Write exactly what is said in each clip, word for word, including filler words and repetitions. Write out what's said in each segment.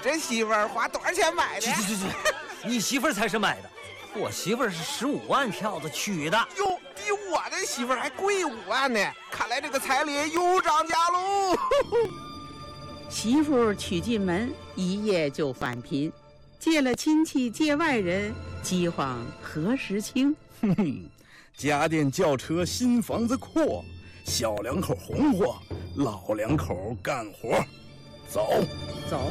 这媳妇儿花多少钱买的？ 去去去去，你媳妇儿才是买的，我媳妇儿是十五万票子娶的。 哟，比我的媳妇儿还贵五万呢！看来这个彩礼又涨价喽。 媳妇娶进门，一夜就返贫，借了亲戚借外人，饥荒何时清？ 哼哼，家电轿车新房子阔，小两口红火，老两口干活。走走。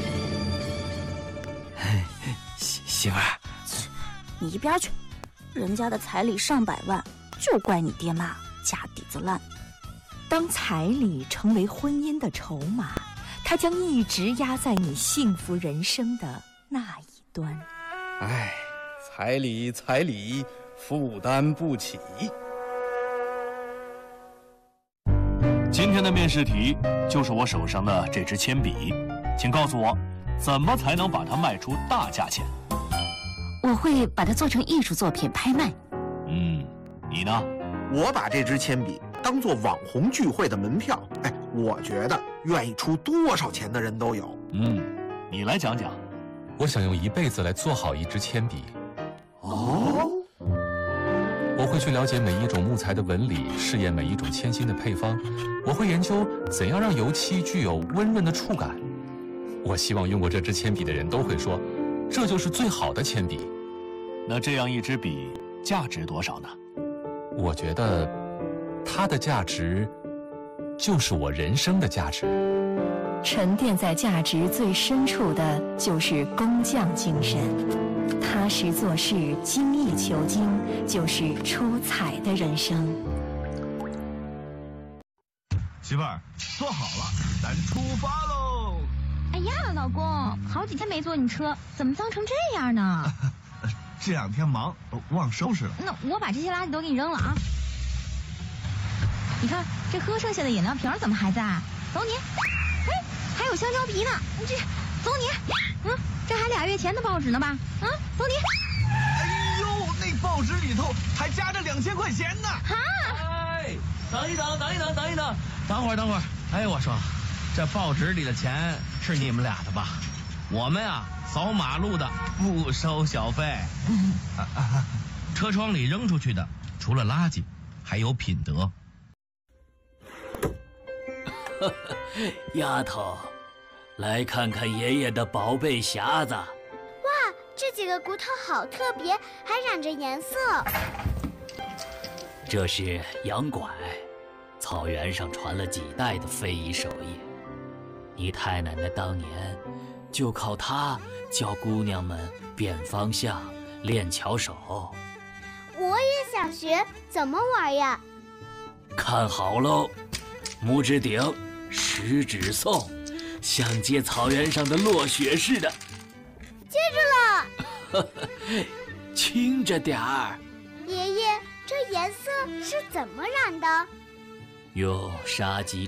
媳媳妇儿， 你一边去！人家的彩礼上百万，就怪你爹妈家底子烂。 当彩礼成为婚姻的筹码，它将一直压在你幸福人生的那一端。 哎，彩礼彩礼，负担不起。 今天的面试题就是我手上的这支铅笔，请告诉我，怎么才能把它卖出大价钱？ 我会把它做成艺术作品拍卖。 嗯，你呢？ 我把这支铅笔当做网红聚会的门票，哎，我觉得愿意出多少钱的人都有。 嗯，你来讲讲。 我想用一辈子来做好一支铅笔。 哦。 我会去了解每一种木材的纹理，试验每一种铅芯的配方。我会研究怎样让油漆具有温润的触感。我希望用过这支铅笔的人都会说，这就是最好的铅笔。 那这样一支笔价值多少呢？ 我觉得它的价值就是我人生的价值。 沉淀在价值最深处的就是工匠精神，踏实做事，精益求精，就是出彩的人生。 媳妇儿，坐好了，咱出发喽！ 哎呀，老公，好几天没坐你车，怎么脏成这样呢？ 这两天忙，忘收拾了。 那我把这些垃圾都给你扔了啊！你看这喝剩下的饮料瓶怎么还在？走你！哎，还有香蕉皮呢，你这走你！嗯，这还俩月前的报纸呢吧？啊，走你！ 哎呦，那报纸里头还夹着两千块钱呢！ 哈！ 哎，等一等，等一等，等一等，等会儿，等会儿。哎，我说，这报纸里的钱是你们俩的吧？我们啊，扫马路的不收小费。啊啊、车窗里扔出去的，除了垃圾，还有品德。 丫头，来看看爷爷的宝贝匣子。 哇，这几个骨头好特别，还染着颜色。 这是羊拐，草原上传了几代的非遗手艺。你太奶奶当年就靠它教姑娘们辨方向、练巧手。 我也想学，怎么玩呀？ 看好喽，拇指顶，食指送，像接草原上的落雪似的。 接住了。 轻着点儿。 爷爷，这颜色是怎么染的？ 用沙棘